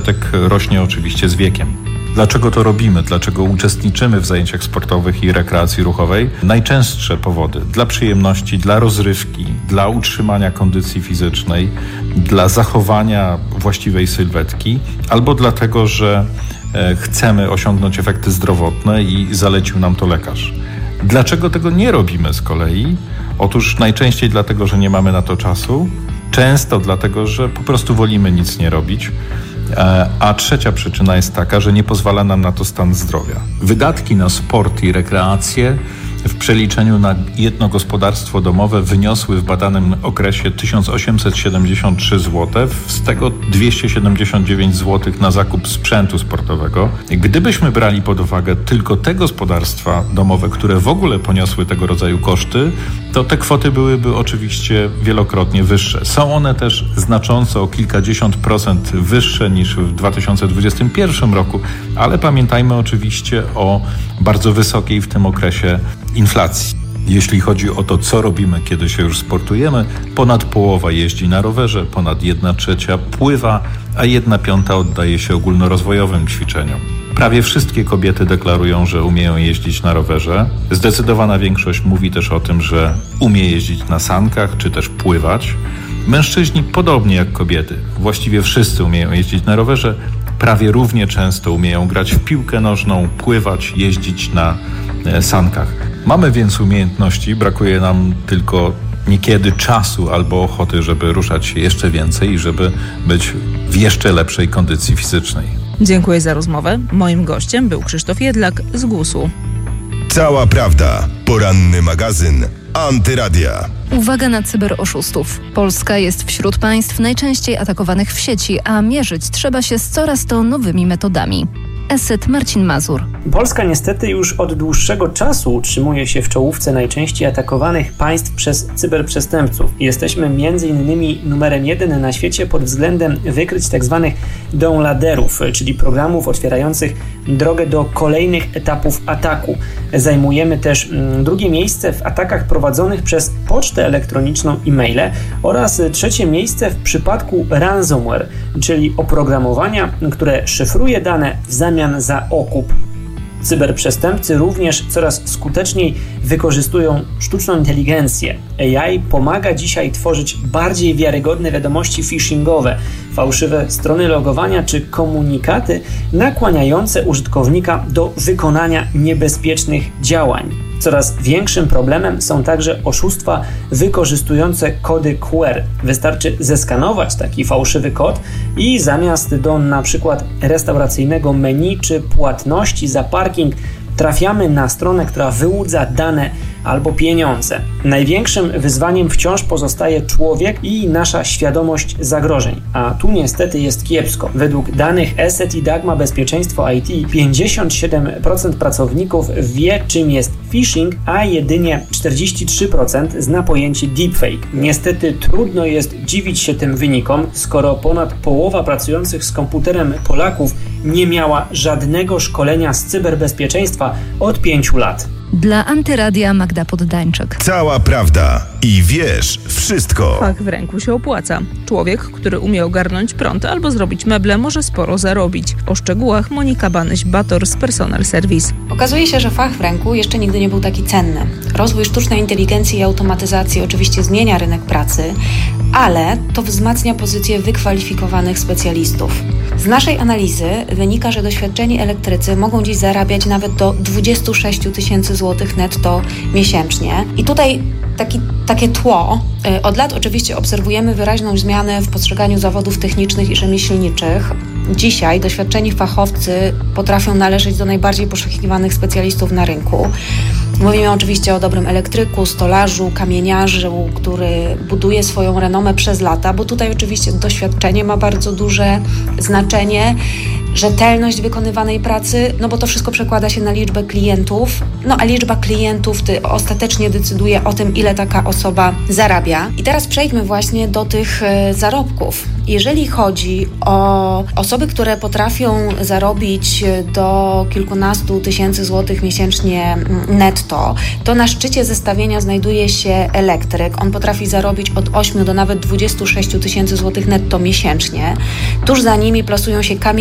Tak rośnie oczywiście z wiekiem. Dlaczego to robimy? Dlaczego uczestniczymy w zajęciach sportowych i rekreacji ruchowej? Najczęstsze powody: dla przyjemności, dla rozrywki, dla utrzymania kondycji fizycznej, dla zachowania właściwej sylwetki, albo dlatego, że chcemy osiągnąć efekty zdrowotne i zalecił nam to lekarz. Dlaczego tego nie robimy z kolei? Otóż najczęściej dlatego, że nie mamy na to czasu, często dlatego, że po prostu wolimy nic nie robić. A trzecia przyczyna jest taka, że nie pozwala nam na to stan zdrowia. Wydatki na sport i rekreację w przeliczeniu na jedno gospodarstwo domowe wyniosły w badanym okresie 1873 zł, z tego 279 zł na zakup sprzętu sportowego. Gdybyśmy brali pod uwagę tylko te gospodarstwa domowe, które w ogóle poniosły tego rodzaju koszty, to te kwoty byłyby oczywiście wielokrotnie wyższe. Są one też znacząco o kilkadziesiąt procent wyższe niż w 2021 roku, ale pamiętajmy oczywiście o bardzo wysokiej w tym okresie inflacji. Jeśli chodzi o to, co robimy, kiedy się już sportujemy, ponad połowa jeździ na rowerze, ponad 1/3 pływa, a 1/5 oddaje się ogólnorozwojowym ćwiczeniom. Prawie wszystkie kobiety deklarują, że umieją jeździć na rowerze. Zdecydowana większość mówi też o tym, że umie jeździć na sankach czy też pływać. Mężczyźni, podobnie jak kobiety, właściwie wszyscy umieją jeździć na rowerze, prawie równie często umieją grać w piłkę nożną, pływać, jeździć na sankach. Mamy więc umiejętności, brakuje nam tylko niekiedy czasu albo ochoty, żeby ruszać się jeszcze więcej i żeby być w jeszcze lepszej kondycji fizycznej. Dziękuję za rozmowę. Moim gościem był Krzysztof Jedlak z GUS-u. Cała prawda. Poranny magazyn Antyradia. Uwaga na cyberoszustów. Polska jest wśród państw najczęściej atakowanych w sieci, a mierzyć trzeba się z coraz to nowymi metodami. Eset Marcin Mazur. Polska niestety już od dłuższego czasu utrzymuje się w czołówce najczęściej atakowanych państw przez cyberprzestępców. Jesteśmy m.in. numerem 1 na świecie pod względem wykryć tzw. downloaderów, czyli programów otwierających drogę do kolejnych etapów ataku. Zajmujemy też drugie miejsce w atakach prowadzonych przez pocztę elektroniczną i maile oraz trzecie miejsce w przypadku ransomware, czyli oprogramowania, które szyfruje dane w zamian za okup. Cyberprzestępcy również coraz skuteczniej wykorzystują sztuczną inteligencję. AI pomaga dzisiaj tworzyć bardziej wiarygodne wiadomości phishingowe, fałszywe strony logowania czy komunikaty nakłaniające użytkownika do wykonania niebezpiecznych działań. Coraz większym problemem są także oszustwa wykorzystujące kody QR. Wystarczy zeskanować taki fałszywy kod i zamiast do np. restauracyjnego menu czy płatności za parking trafiamy na stronę, która wyłudza dane albo pieniądze. Największym wyzwaniem wciąż pozostaje człowiek i nasza świadomość zagrożeń, a tu niestety jest kiepsko. Według danych ESET i Dagma Bezpieczeństwo IT 57% pracowników wie, czym jest phishing, a jedynie 43% zna pojęcie deepfake. Niestety trudno jest dziwić się tym wynikom, skoro ponad połowa pracujących z komputerem Polaków nie miała żadnego szkolenia z cyberbezpieczeństwa od 5 lat. Dla Antyradia Magda Poddańczyk. Cała prawda i wiesz wszystko. Fach w ręku się opłaca. Człowiek, który umie ogarnąć prąd albo zrobić meble, może sporo zarobić. O szczegółach Monika Banyś-Bator z Personal Service. Okazuje się, że fach w ręku jeszcze nigdy nie był taki cenny. Rozwój sztucznej inteligencji i automatyzacji oczywiście zmienia rynek pracy, ale to wzmacnia pozycję wykwalifikowanych specjalistów. Z naszej analizy wynika, że doświadczeni elektrycy mogą dziś zarabiać nawet do 26 000 złotych netto miesięcznie. I tutaj takie tło. Od lat oczywiście obserwujemy wyraźną zmianę w postrzeganiu zawodów technicznych i rzemieślniczych. Dzisiaj doświadczeni fachowcy potrafią należeć do najbardziej poszukiwanych specjalistów na rynku. Mówimy oczywiście o dobrym elektryku, stolarzu, kamieniarzu, który buduje swoją renomę przez lata, bo tutaj oczywiście doświadczenie ma bardzo duże znaczenie. rzetelność wykonywanej pracy, no bo to wszystko przekłada się na liczbę klientów, no a liczba klientów ostatecznie decyduje o tym, ile taka osoba zarabia. I teraz przejdźmy właśnie do tych zarobków. Jeżeli chodzi o osoby, które potrafią zarobić do kilkunastu tysięcy złotych miesięcznie netto, to na szczycie zestawienia znajduje się elektryk. On potrafi zarobić od 8 do nawet 26 tysięcy złotych netto miesięcznie. Tuż za nimi plasują się